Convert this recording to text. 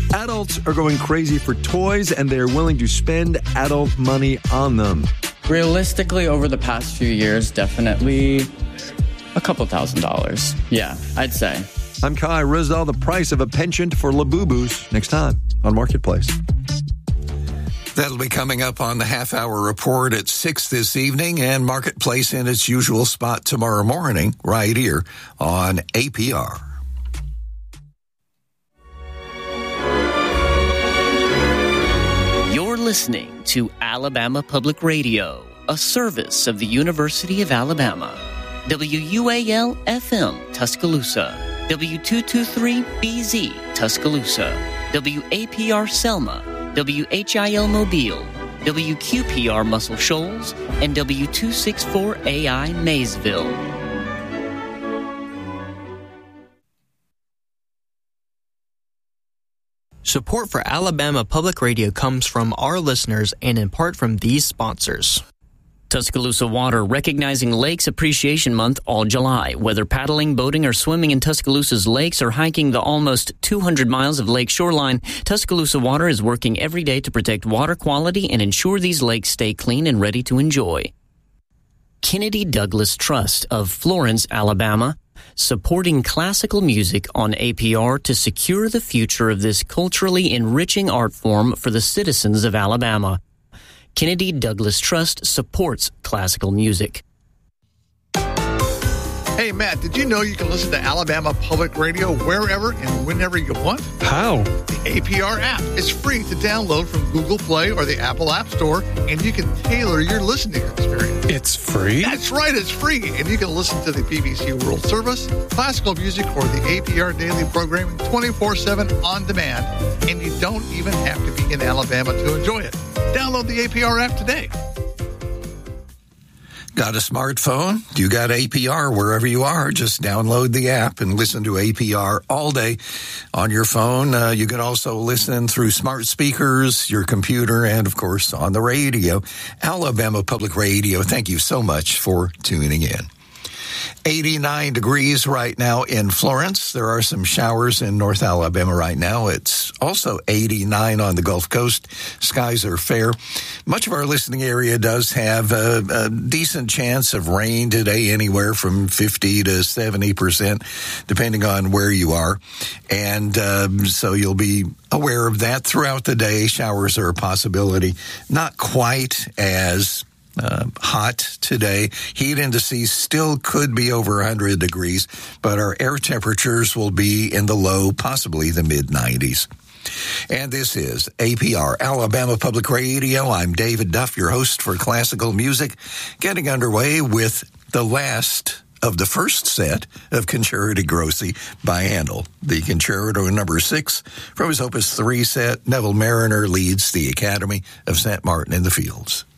Adults are going crazy for toys, and they're willing to spend adult money on them. Realistically, over the past few years, definitely a couple $1,000s. Yeah, I'd say. I'm Kai Rizal. The price of a penchant for Labubus next time on Marketplace. That'll be coming up on the half-hour report at 6 this evening, and Marketplace in its usual spot tomorrow morning, right here on APR. You're listening to Alabama Public Radio, a service of the University of Alabama. WUAL-FM Tuscaloosa, W223BZ Tuscaloosa, WAPR Selma, WHIL Mobile, WQPR Muscle Shoals, and W264AI Maysville. Support for Alabama Public Radio comes from our listeners and in part from these sponsors. Tuscaloosa Water, recognizing Lakes Appreciation Month all July. Whether paddling, boating, or swimming in Tuscaloosa's lakes or hiking the almost 200 miles of lake shoreline, Tuscaloosa Water is working every day to protect water quality and ensure these lakes stay clean and ready to enjoy. Kennedy Douglas Trust of Florence, Alabama, supporting classical music on APR to secure the future of this culturally enriching art form for the citizens of Alabama. Kennedy Douglas Trust supports classical music. Hey, Matt, did you know you can listen to Alabama Public Radio wherever and whenever you want? How? The APR app. It's free to download from Google Play or the Apple App Store, and you can tailor your listening experience. It's free? That's right, it's free. And you can listen to the BBC World Service, classical music, or the APR daily programming 24/7 on demand, and you don't even have to be in Alabama to enjoy it. Download the APR app today. Got a smartphone? You got APR wherever you are. Just download the app and listen to APR all day on your phone. You can also listen through smart speakers, your computer, and, of course, on the radio. Alabama Public Radio, thank you so much for tuning in. 89 degrees right now in Florence. There are some showers in North Alabama right now. It's also 89 on the Gulf Coast. Skies are fair. Much of our listening area does have a decent chance of rain today, anywhere from 50 to 70%, depending on where you are. And so you'll be aware of that throughout the day. Showers are a possibility. Not quite as hot today. Heat indices still could be over 100 degrees, but our air temperatures will be in the low, possibly the mid-90s. And this is APR, Alabama Public Radio. I'm David Duff, your host for classical music, getting underway with the last of the first set of Concerti Grossi by Handel. The Concerto number 6 from his Opus 3 set. Neville Marriner leads the Academy of St. Martin in the Fields.